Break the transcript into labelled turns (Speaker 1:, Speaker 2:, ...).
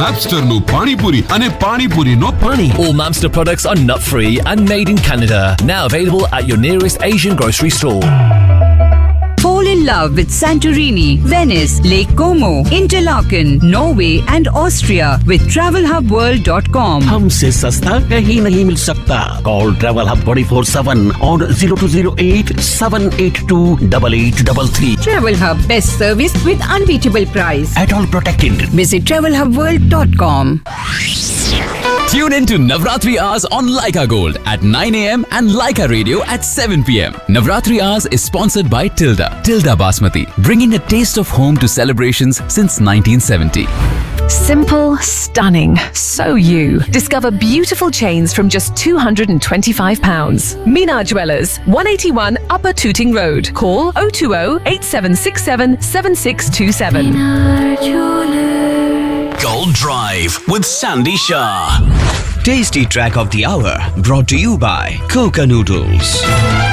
Speaker 1: Mapsterનું પાણીપુરી અને પાણીપુરીનો પાણી.
Speaker 2: All Mamster products are nut-free and made in Canada. Now available at your nearest Asian grocery store.
Speaker 3: Fall in love with Santorini, Venice, Lake Como, Interlaken, Norway and Austria with TravelHubWorld.com.
Speaker 4: हमसे सस्ता कहीं नहीं मिल सकता. Call Travel Hub 24/7 on 0208 782 8833.
Speaker 3: Travel Hub, best service with unbeatable price.
Speaker 4: At all protected.
Speaker 3: Visit TravelHubWorld.com.
Speaker 5: Tune in to Navratri Hours on Laika Gold at 9 a.m. and Laika Radio at 7 p.m. Navratri Hours is sponsored by Tilda Basmati, bringing a taste of home to celebrations since 1970.
Speaker 6: Simple, stunning, so you. Discover beautiful chains from just £225. Meena Jewellers, 181 Upper Tooting Road. Call 020 8767 7627.
Speaker 7: Gold Drive with Sandy Shah. Tasty track of the hour brought to you by Coca Noodles.